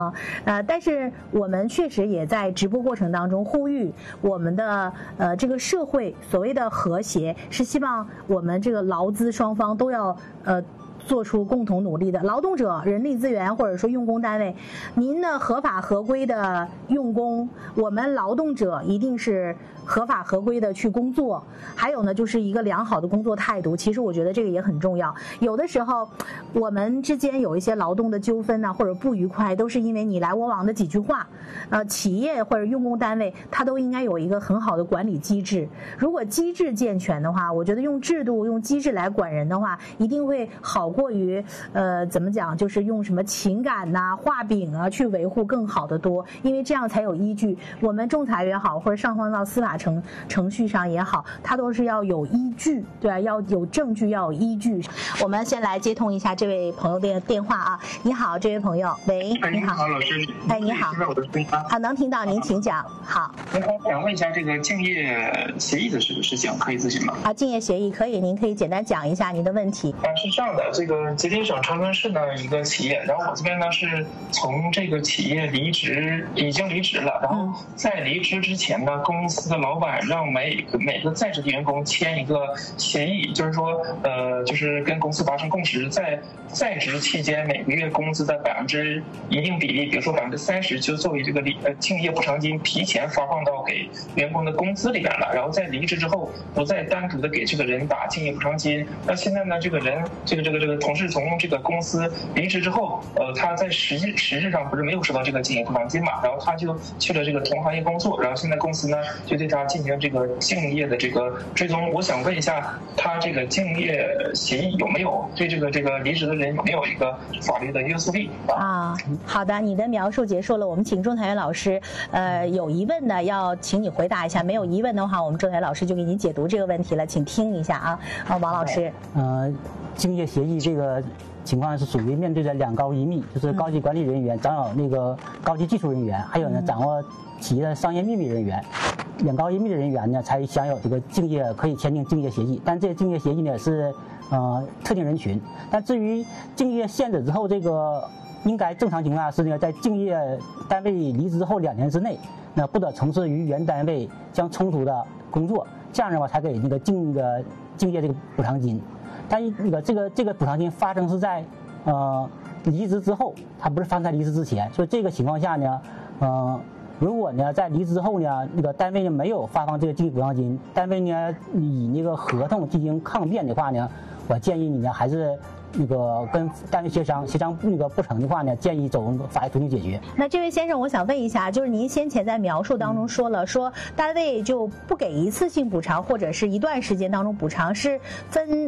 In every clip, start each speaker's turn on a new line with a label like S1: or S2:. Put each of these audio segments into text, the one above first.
S1: 但是我们确实也在直播过程当中呼吁我们的这个社会所谓的和谐，是希望我们这个劳资双方都要做出共同努力的。劳动者、人力资源或者说用工单位，您的合法合规的用工，我们劳动者一定是合法合规的去工作。还有呢，就是一个良好的工作态度。其实我觉得这个也很重要。有的时候我们之间有一些劳动的纠纷呢，或者不愉快，都是因为你来我往的几句话。企业或者用工单位，它都应该有一个很好的管理机制。如果机制健全的话，我觉得用制度、用机制来管人的话，一定会好过于怎么讲，就是用什么情感呐、画饼啊去维护更好的多，因为这样才有依据。我们仲裁也好，或者上放到司法程序上也好，它都是要有依据，对吧？要有证据，要有依据。我们先来接通一下这位朋友的电话啊。你好，这位朋友，喂，你好，
S2: 老师。
S1: 你好。能听到，您请讲。好。
S2: 您好，想问一下这个竞业协议的事情，可以咨询吗？
S1: 竞业协议可以，您可以简单讲一下您的问题。
S2: 是这样的，这个吉林省长春市呢一个企业，然后我这边呢是从这个企业已经离职了，然后在离职之前呢，公司的老板让每个在职的员工签一个协议，就是说就是跟公司达成共识，在职期间每个月工资的一定比例，比如说30%，就作为这个竞业补偿金提前发放到给员工的工资里边了，然后在离职之后不再单独的给这个人打竞业补偿金。那现在呢，这个人这个同事从这个公司离职之后，他在实质上不是没有收到这个竞业补偿金嘛，然后他就去了这个同行业工作，然后现在公司呢就对他进行这个竞业的这个追踪。我想问一下，他这个竞业协议有没有对这个离职的人有没有一个法律的约束力啊？
S1: 好的，你的描述结束了，我们请仲裁员老师，有疑问的要请你回答一下，没有疑问的话，我们仲裁老师就给您解读这个问题了，请听一下啊。王老师，
S3: 竞业协议这个情况是属于面对着两高一密，就是高级管理人员掌有那个高级技术人员，还有呢掌握企业的商业秘密人员。两高一密的人员呢才享有这个可以签订竞业协议，但这个竞业协议呢是特定人群。但至于竞业限制之后，这个应该正常情况下是呢，在竞业单位离职后2年之内，那不得从事与原单位相冲突的工作，这样的话才给那个竞业这个补偿金。但这个补偿金发生是在离职之后，它不是发生在离职之前，所以这个情况下呢，如果呢在离职后呢，那个单位呢没有发放这个竞业补偿金，单位呢以那个合同进行抗辩的话呢，我建议你呢还是那个跟单位协商那个不成的话呢，建议走法律途径解决。
S1: 那这位先生，我想问一下，就是您先前在描述当中说单位就不给一次性补偿，或者是一段时间当中补偿，是分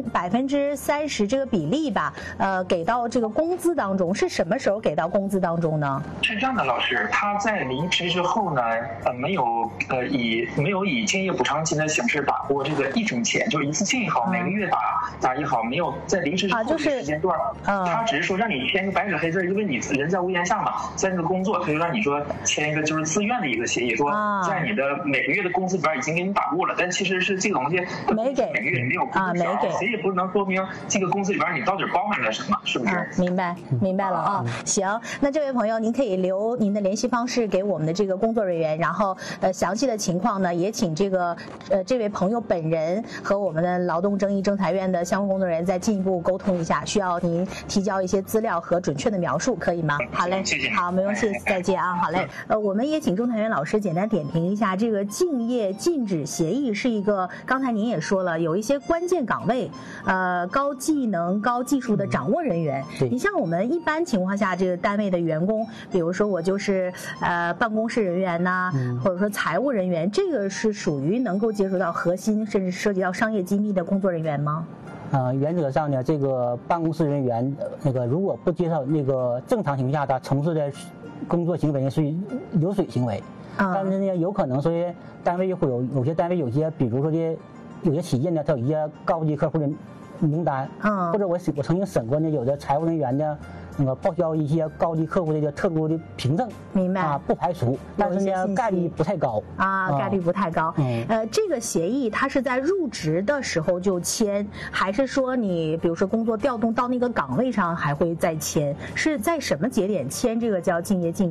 S1: 30%这个比例吧？给到这个工资当中，是什么时候给到工资当中呢？
S2: 是这样的，老师，他在离职之后呢，没有以竞业补偿金的形式打过这个一分钱，就是一次性也好，每个月打也好，没有在离职之后时间段，他只是说让你签一个白纸黑字，因为你人在屋檐下嘛，在那个工作，他就让你说签一个就是自愿的一个协议，说在你的每个月的工资里边已经给你打过了，但其实是这个东西
S1: 没给，
S2: 每个月没有
S1: 没给，
S2: 谁也不能说明这个工资里边你到底包含了什么，是不是？
S1: 明白了啊。行，那这位朋友，您可以留您的联系方式给我们的这个工作人员，然后详细的情况呢，也请这位朋友本人和我们的劳动争议仲裁院的相关工作人员再进一步沟通一下，需要您提交一些资料和准确的描述，可以吗？好嘞，
S2: 谢谢。
S1: 好，没关系，再见啊。好嘞，我们也请仲裁员老师简单点评一下这个竞业禁止协议是一个，刚才您也说了，有一些关键岗位，高技能、高技术的掌握人员。你像我们一般情况下，这个单位的员工，比如说我就是办公室人员呐，或者说财务人员，这个是属于能够接触到核心甚至涉及到商业机密的工作人员吗？
S3: 原则上呢，这个办公室人员如果不接受正常情况下他从事的工作行为属于流水行为，但是呢有可能说单位会有些单位有些，比如说有些企业呢，它有一些高级客户的名单，或者我曾经审过呢，有的财务人员呢报销一些高级客户的特殊的凭证，
S1: 明白
S3: 不排除，但是呢概率不太高
S1: 概率不太高。这个协议它是在入职的时候就签，还是说你比如说工作调动到那个岗位上还会再签？是在什么节点签这个叫竞业禁止？